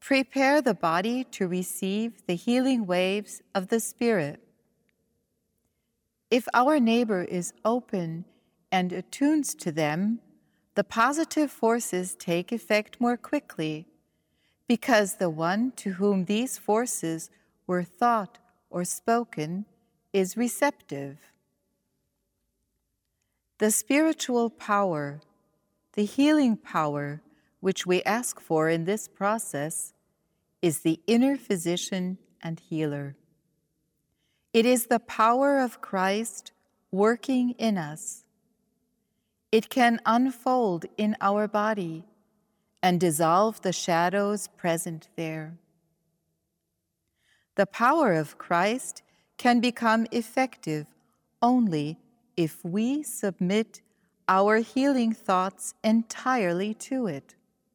prepare the body to receive the healing waves of the Spirit. If our neighbor is open and attunes to them, the positive forces take effect more quickly, because the one to whom these forces were thought or spoken is receptive. The spiritual power, the healing power which we ask for in this process, is the inner physician and healer. It is the power of Christ working in us. It can unfold in our body and dissolve the shadows present there. The power of Christ can become effective only if we submit our healing thoughts entirely to it.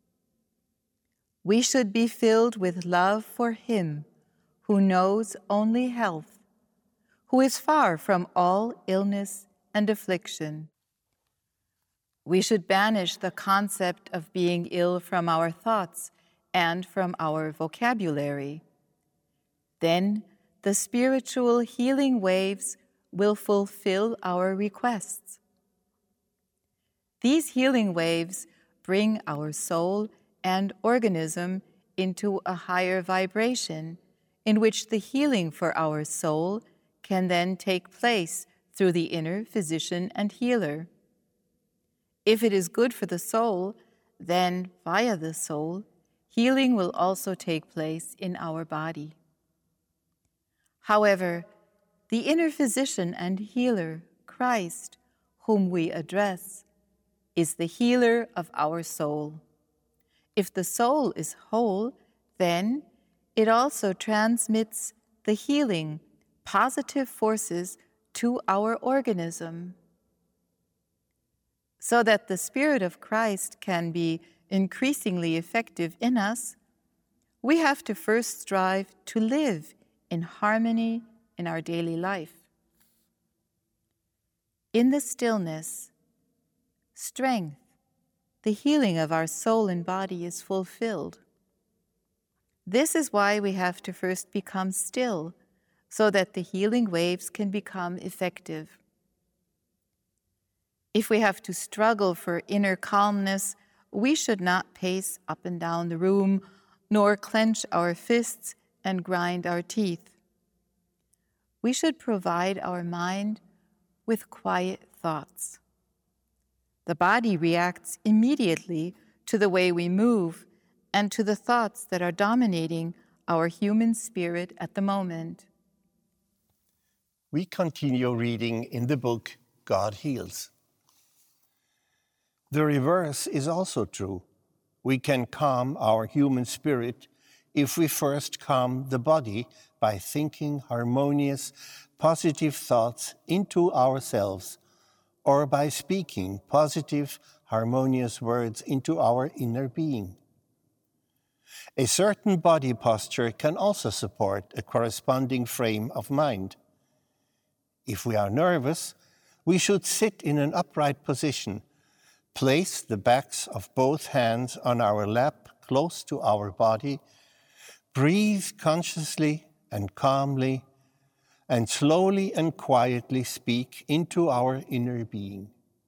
We should be filled with love for Him who knows only health, who is far from all illness and affliction. We should banish the concept of being ill from our thoughts and from our vocabulary. Then the spiritual healing waves will fulfill our requests. These healing waves bring our soul and organism into a higher vibration, in which the healing for our soul can then take place through the inner physician and healer. If it is good for the soul, then via the soul, healing will also take place in our body. However, the inner physician and healer, Christ, whom we address, is the healer of our soul. If the soul is whole, then it also transmits the healing, positive forces to our organism. So that the Spirit of Christ can be increasingly effective in us, we have to first strive to live in harmony in our daily life. In the stillness, strength, the healing of our soul and body is fulfilled. This is why we have to first become still, so that the healing waves can become effective. If we have to struggle for inner calmness, we should not pace up and down the room, nor clench our fists and grind our teeth. We should provide our mind with quiet thoughts. The body reacts immediately to the way we move and to the thoughts that are dominating our human spirit at the moment. We continue reading in the book, God Heals. The reverse is also true. We can calm our human spirit if we first calm the body by thinking harmonious, positive thoughts into ourselves, or by speaking positive, harmonious words into our inner being. A certain body posture can also support a corresponding frame of mind. If we are nervous, we should sit in an upright position, place the backs of both hands on our lap close to our body, breathe consciously and calmly, and slowly and quietly speak into our inner being.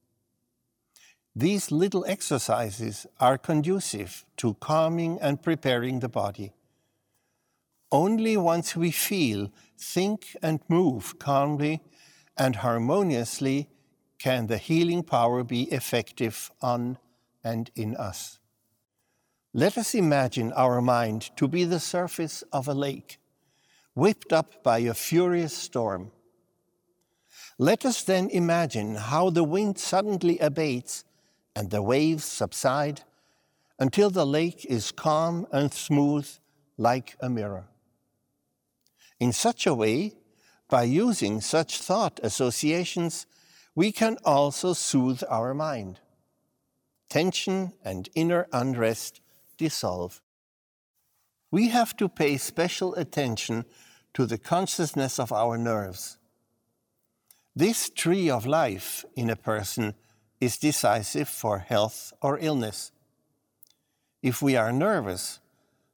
These little exercises are conducive to calming and preparing the body. Only once we feel, think, and move calmly and harmoniously can the healing power be effective on and in us. Let us imagine our mind to be the surface of a lake, whipped up by a furious storm. Let us then imagine how the wind suddenly abates and the waves subside until the lake is calm and smooth like a mirror. In such a way, by using such thought associations, we can also soothe our mind. Tension and inner unrest dissolve. We have to pay special attention to the consciousness of our nerves. This tree of life in a person is decisive for health or illness. If we are nervous,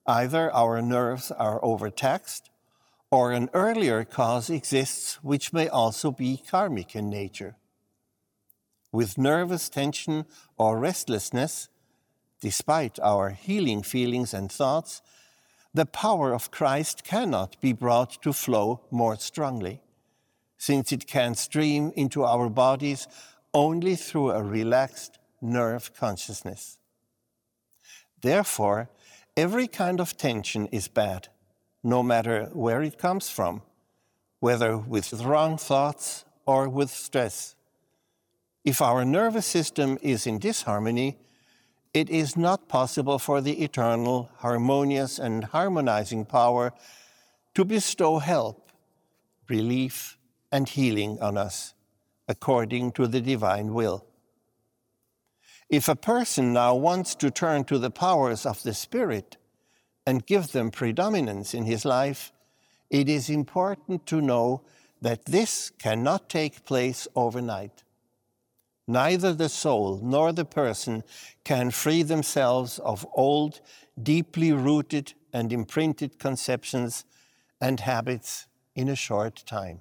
Either our nerves are overtaxed, or an earlier cause exists which may also be karmic in nature. With nervous tension or restlessness, despite our healing feelings and thoughts, the power of Christ cannot be brought to flow more strongly, since it can stream into our bodies only through a relaxed nerve consciousness. Therefore, every kind of tension is bad, no matter where it comes from, whether with wrong thoughts or with stress. If our nervous system is in disharmony, it is not possible for the eternal, harmonious, and harmonizing power to bestow help, relief, and healing on us, according to the divine will. If a person now wants to turn to the powers of the Spirit and give them predominance in his life, it is important to know that this cannot take place overnight. Neither the soul nor the person can free themselves of old, deeply rooted and imprinted conceptions and habits in a short time.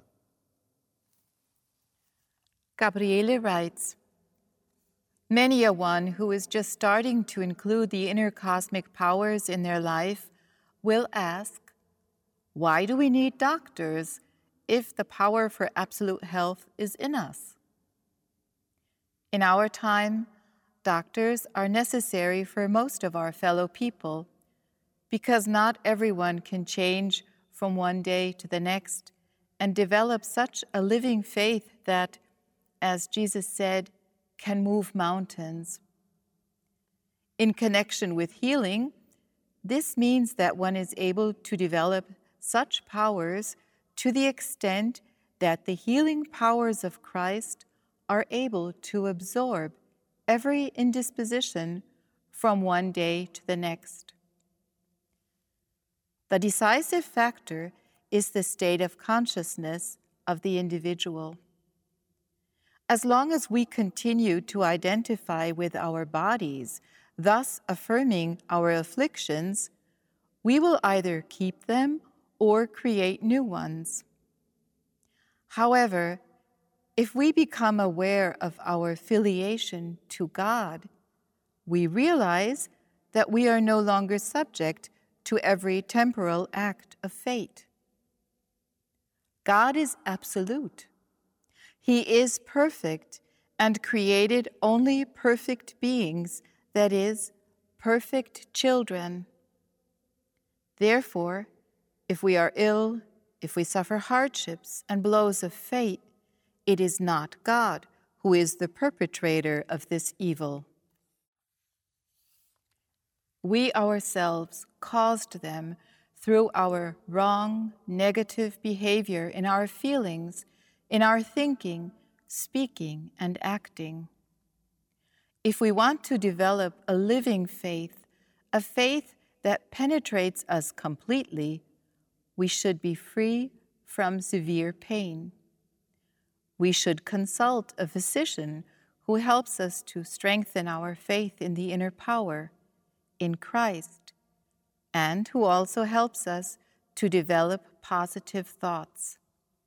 Gabriele writes, many a one who is just starting to include the inner cosmic powers in their life will ask, why do we need doctors if the power for absolute health is in us? In our time, doctors are necessary for most of our fellow people because not everyone can change from one day to the next and develop such a living faith that, as Jesus said, can move mountains. In connection with healing, this means that one is able to develop such powers to the extent that the healing powers of Christ are able to absorb every indisposition from one day to the next. The decisive factor is the state of consciousness of the individual. As long as we continue to identify with our bodies, thus affirming our afflictions, we will either keep them or create new ones. However, if we become aware of our filiation to God, we realize that we are no longer subject to every temporal act of fate. God is absolute. He is perfect and created only perfect beings, that is, perfect children. Therefore, if we are ill, if we suffer hardships and blows of fate, it is not God who is the perpetrator of this evil. We ourselves caused them through our wrong, negative behavior in our feelings, in our thinking, speaking, and acting. If we want to develop a living faith, a faith that penetrates us completely, we should be free from severe pain. We should consult a physician who helps us to strengthen our faith in the inner power, in Christ, and who also helps us to develop positive thoughts.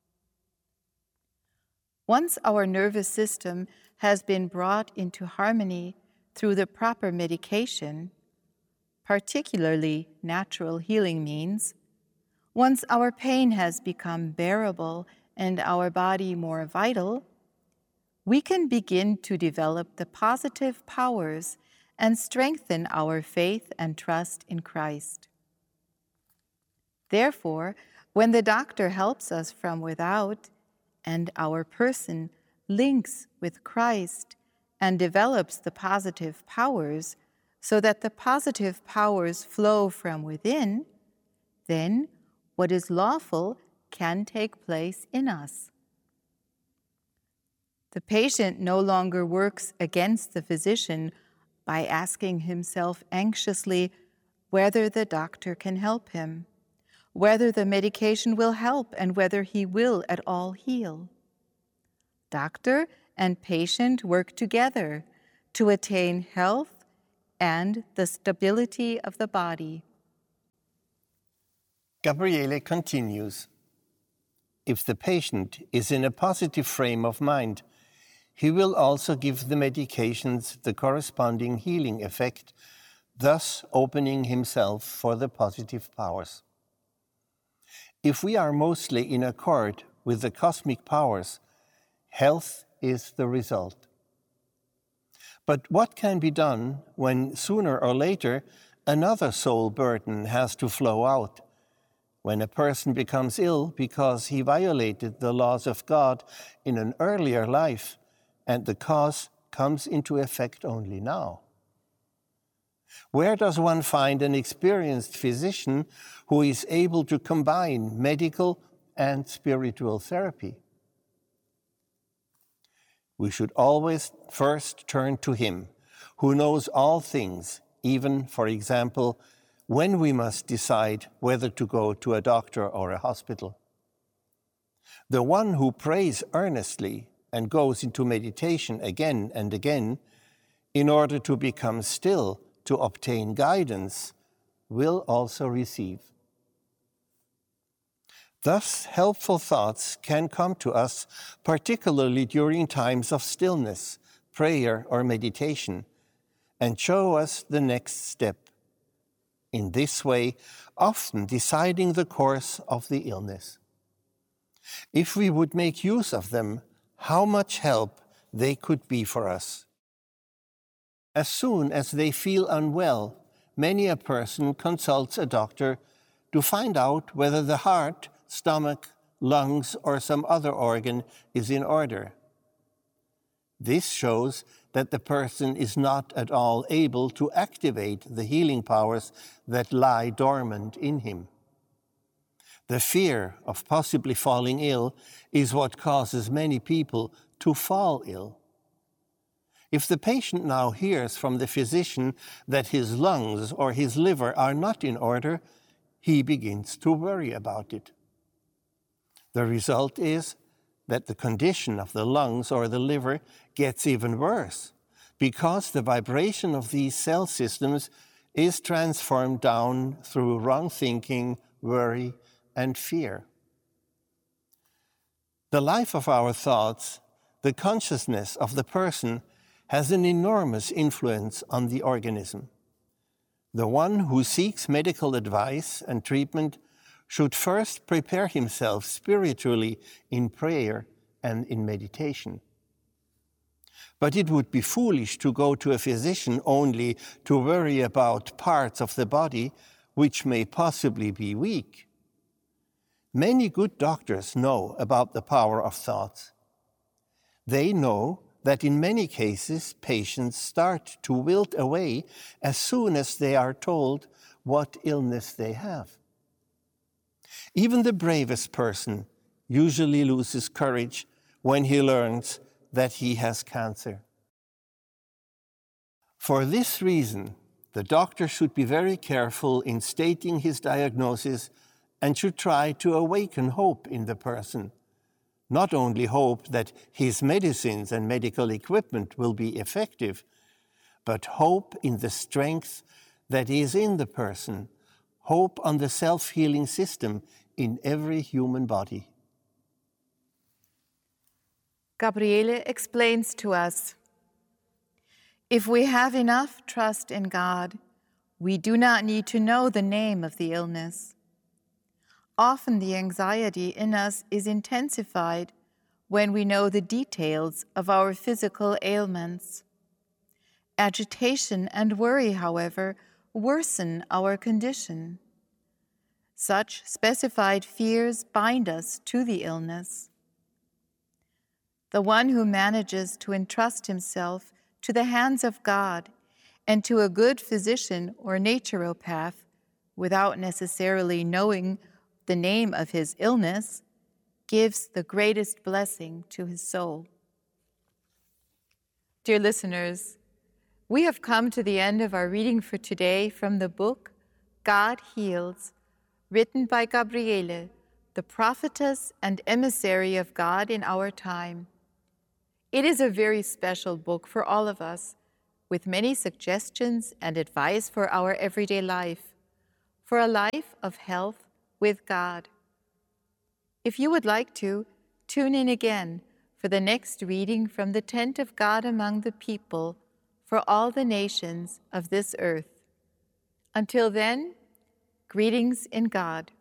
Once our nervous system has been brought into harmony through the proper medication, particularly natural healing means, once our pain has become bearable and our body more vital, we can begin to develop the positive powers and strengthen our faith and trust in Christ. Therefore, when the doctor helps us from without, and our person links with Christ and develops the positive powers so that the positive powers flow from within, then what is lawful can take place in us. The patient no longer works against the physician by asking himself anxiously whether the doctor can help him, whether the medication will help, and whether he will at all heal. Doctor and patient work together to attain health and the stability of the body. Gabriele continues, if the patient is in a positive frame of mind, he will also give the medications the corresponding healing effect, thus opening himself for the positive powers. If we are mostly in accord with the cosmic powers, health is the result. But what can be done when sooner or later another soul burden has to flow out? When a person becomes ill because he violated the laws of God in an earlier life, and the cause comes into effect only now. Where does one find an experienced physician who is able to combine medical and spiritual therapy? We should always first turn to him, who knows all things, even, for example, when we must decide whether to go to a doctor or a hospital. The one who prays earnestly and goes into meditation again and again in order to become still, to obtain guidance, will also receive. Thus, helpful thoughts can come to us, particularly during times of stillness, prayer, or meditation, and show us the next step. In this way, often deciding the course of the illness. If we would make use of them, how much help they could be for us. As soon as they feel unwell, many a person consults a doctor to find out whether the heart, stomach, lungs, or some other organ is in order. This shows that the person is not at all able to activate the healing powers that lie dormant in him. The fear of possibly falling ill is what causes many people to fall ill. If the patient now hears from the physician that his lungs or his liver are not in order, he begins to worry about it. The result is that the condition of the lungs or the liver gets even worse because the vibration of these cell systems is transformed down through wrong thinking, worry, and fear. The life of our thoughts, the consciousness of the person, has an enormous influence on the organism. The one who seeks medical advice and treatment should first prepare himself spiritually in prayer and in meditation. But it would be foolish to go to a physician only to worry about parts of the body which may possibly be weak. Many good doctors know about the power of thoughts. They know that in many cases patients start to wilt away as soon as they are told what illness they have. Even the bravest person usually loses courage when he learns that he has cancer. For this reason, the doctor should be very careful in stating his diagnosis and should try to awaken hope in the person. Not only hope that his medicines and medical equipment will be effective, but hope in the strength that is in the person, hope on the self-healing system in every human body. Gabriele explains to us, if we have enough trust in God, we do not need to know the name of the illness. Often the anxiety in us is intensified when we know the details of our physical ailments. Agitation and worry, however, worsen our condition. Such specified fears bind us to the illness. The one who manages to entrust himself to the hands of God and to a good physician or naturopath without necessarily knowing the name of his illness gives the greatest blessing to his soul. Dear listeners, we have come to the end of our reading for today from the book God Heals, written by Gabriele, the prophetess and emissary of God in our time. It is a very special book for all of us, with many suggestions and advice for our everyday life, for a life of health, with God. If you would like to, tune in again for the next reading from the tent of God among the people for all the nations of this earth. Until then, greetings in God.